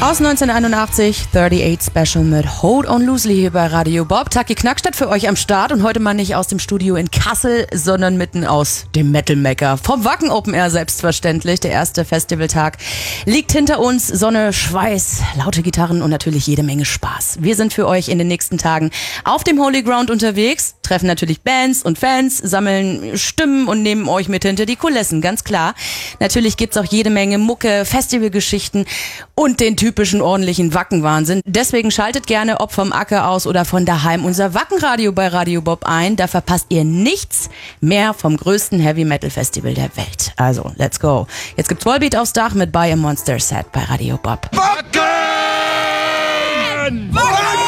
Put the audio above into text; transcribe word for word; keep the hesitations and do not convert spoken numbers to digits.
Aus neunzehnhunderteinundachtzig, achtundachtzig Special mit Hold on Loosely hier bei Radio Bob. Taki Knackstadt für euch am Start und heute mal nicht aus dem Studio in Kassel, sondern mitten aus dem Metal-Mecker. Vom Wacken Open Air selbstverständlich. Der erste Festivaltag liegt hinter uns. Sonne, Schweiß, laute Gitarren und natürlich jede Menge Spaß. Wir sind für euch in den nächsten Tagen auf dem Holy Ground unterwegs, treffen natürlich Bands und Fans, sammeln Stimmen und nehmen euch mit hinter die Kulissen, ganz klar. Natürlich gibt's auch jede Menge Mucke, Festivalgeschichten und den typischen ordentlichen Wacken-Wahnsinn. Deswegen schaltet gerne, ob vom Acker aus oder von daheim, unser Wackenradio bei Radio Bob ein. Da verpasst ihr nichts mehr vom größten Heavy-Metal-Festival der Welt. Also, let's go. Jetzt gibt's Volbeat aufs Dach mit Buy a Monster Set bei Radio Bob. Wacken! Wacken!